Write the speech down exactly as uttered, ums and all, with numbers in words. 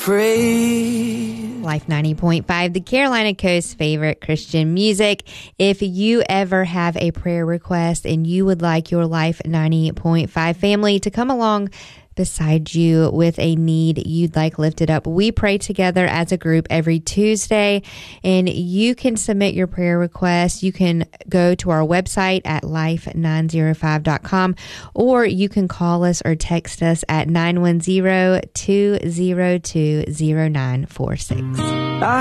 Pray. Life ninety point five, the Carolina Coast's favorite Christian music. If you ever have a prayer request and you would like your Life ninety point five family to come along beside you with a need you'd like lifted up, we pray together as a group every Tuesday, and you can submit your prayer request. You can go to our website at life nine oh five dot com, or you can call us or text us at nine one zero, two zero two, zero nine four six.